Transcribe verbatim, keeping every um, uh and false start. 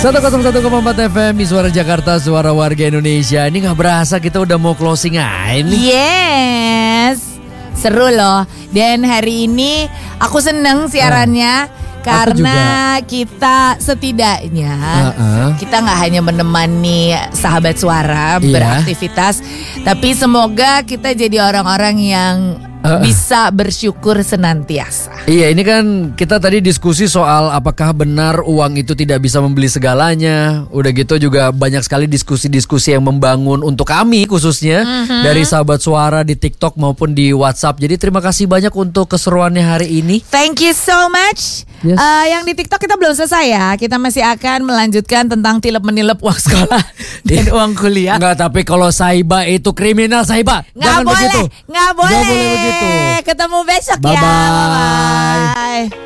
seratus satu koma empat F M Suara Jakarta, suara warga Indonesia. Ini gak berasa kita udah mau closing aja nih. Yes, seru loh. Dan hari ini aku seneng siarannya uh, karena kita setidaknya uh-uh. kita gak hanya menemani sahabat suara yeah. beraktivitas, tapi semoga kita jadi orang-orang yang Uh, bisa bersyukur senantiasa. Iya, ini kan kita tadi diskusi soal apakah benar uang itu tidak bisa membeli segalanya. Udah gitu juga banyak sekali diskusi-diskusi yang membangun untuk kami khususnya mm-hmm. dari sahabat suara di TikTok maupun di WhatsApp. Jadi terima kasih banyak untuk keseruannya hari ini. Thank you so much. Yes. Uh, yang di TikTok kita belum selesai ya. Kita masih akan melanjutkan tentang tilep menilep uang sekolah dan uang kuliah. Enggak, tapi kalau Saiba itu kriminal, Saiba. Nggak Jangan boleh, begitu. nggak boleh. Nggak boleh begitu. Ketemu besok bye ya. Bye bye.